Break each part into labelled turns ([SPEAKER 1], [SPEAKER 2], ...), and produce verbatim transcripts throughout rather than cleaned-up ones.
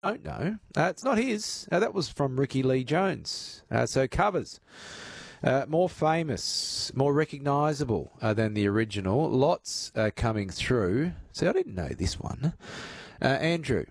[SPEAKER 1] don't know. Uh, it's not his. Uh, that was from Ricky Lee Jones. Uh, so covers. Uh, more famous, more recognisable uh, than the original. Lots uh, coming through. See, I didn't know this one. Uh, Andrew.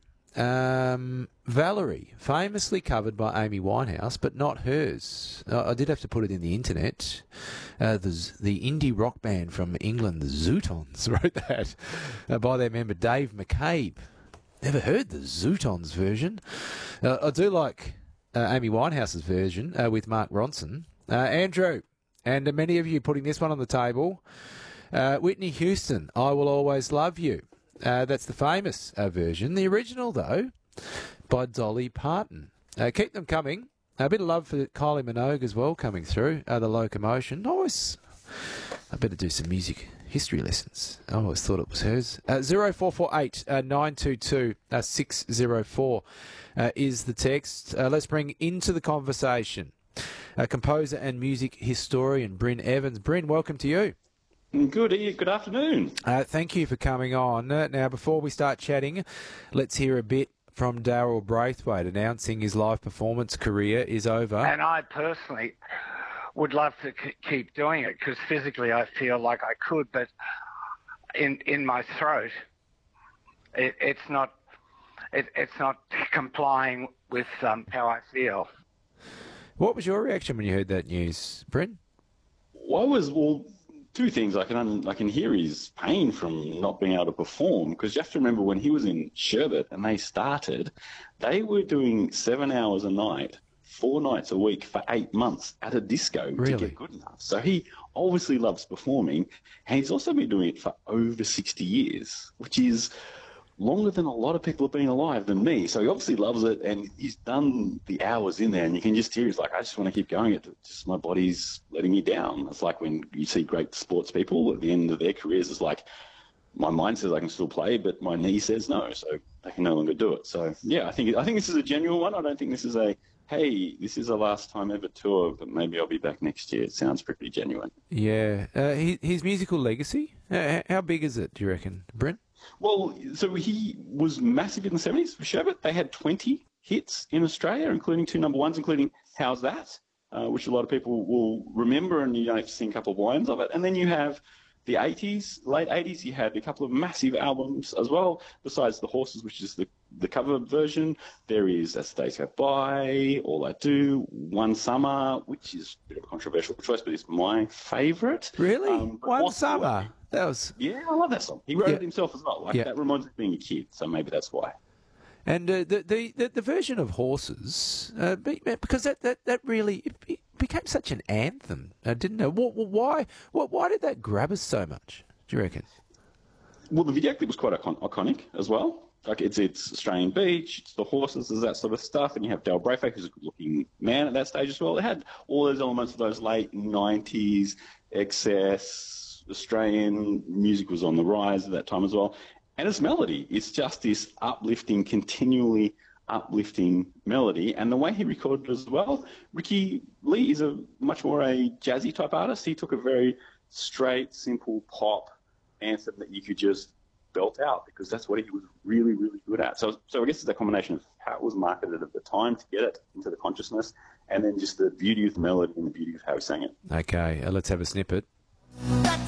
[SPEAKER 1] Um, Valerie, famously covered by Amy Winehouse, but not hers. Uh, I did have to put it in the internet. Uh, the, the indie rock band from England, the Zootons, wrote that uh, by their member Dave McCabe. Never heard the Zootons version. Uh, I do like uh, Amy Winehouse's version uh, with Mark Ronson. Uh, Andrew, and uh, many of you putting this one on the table. Uh, Whitney Houston, I Will Always Love You. Uh, that's the famous uh, version. The original, though, by Dolly Parton. Uh, keep them coming. A bit of love for Kylie Minogue as well coming through. Uh, the Locomotion. Always, I better do some music history lessons. I always thought it was hers. Uh, zero four four eight nine two two six zero four uh, is the text. Uh, let's bring into the conversation uh, composer and music historian Bryn Evans. Bryn, welcome to you.
[SPEAKER 2] Good good afternoon.
[SPEAKER 1] Uh, thank you for coming on. Uh, now, before we start chatting, let's hear a bit from Daryl Braithwaite announcing his live performance career is over.
[SPEAKER 3] And I personally would love to c- keep doing it because physically I feel like I could, but in in my throat, it, it's not it, it's not complying with um, how I feel.
[SPEAKER 1] What was your reaction when you heard that news, Bryn?
[SPEAKER 2] Well, I was well. Two things. I can un- I can hear his pain from not being able to perform, because you have to remember when he was in Sherbet and they started, they were doing seven hours a night, four nights a week for eight months at a disco
[SPEAKER 1] Really?
[SPEAKER 2] to get good enough. So he obviously loves performing, and he's also been doing it for over sixty years, which is longer than a lot of people have been alive than me. So he obviously loves it, and he's done the hours in there, and you can just hear he's like, I just want to keep going. It just my body's letting me down. It's like when you see great sports people at the end of their careers, it's like my mind says I can still play, but my knee says no, so they can no longer do it. So yeah, I think I think this is a genuine one. I don't think this is a hey, this is a last time ever tour, but maybe I'll be back next year. It sounds pretty genuine.
[SPEAKER 1] Yeah. Uh, his, his musical legacy, uh, how big is it, do you reckon, Bryn?
[SPEAKER 2] Well, so he was massive in the seventies for Sherbet. They had twenty hits in Australia, including two number ones, including How's That, uh, which a lot of people will remember, and you don't have to sing a couple of lines of it. And then you have the eighties, late eighties, you had a couple of massive albums as well, besides The Horses, which is the, the cover version. There is As the Days Go By, All I Do, One Summer, which is a bit of a controversial choice, but it's my favourite.
[SPEAKER 1] Really?
[SPEAKER 2] Um,
[SPEAKER 1] One
[SPEAKER 2] What's the
[SPEAKER 1] Summer?
[SPEAKER 2] Way?
[SPEAKER 1] That was...
[SPEAKER 2] Yeah, I love that song. He wrote
[SPEAKER 1] Yeah.
[SPEAKER 2] it himself as well. Like
[SPEAKER 1] Yeah.
[SPEAKER 2] that reminds me of being a kid, so maybe that's why.
[SPEAKER 1] And uh, the, the, the the version of Horses, uh, be- because that, that, that really it be- became such an anthem, uh, didn't it? What, why, what, why did that grab us so much, do you reckon?
[SPEAKER 2] Well, the video clip was quite icon- iconic as well. Like it's it's Australian Beach, it's The Horses, there's that sort of stuff, and you have Dale Braithwaite, who's a good-looking man at that stage as well. It had all those elements of those late nineties excess. Australian music was on the rise at that time as well. And its melody, it's just this uplifting, continually uplifting melody. And the way he recorded it as well, Ricky Lee is a much more a jazzy type artist. He took a very straight, simple pop anthem that you could just belt out, because that's what he was really, really good at. So, so I guess it's a combination of how it was marketed at the time to get it into the consciousness, and then just the beauty of the melody and the beauty of how he sang it.
[SPEAKER 1] Okay, uh, let's have a snippet.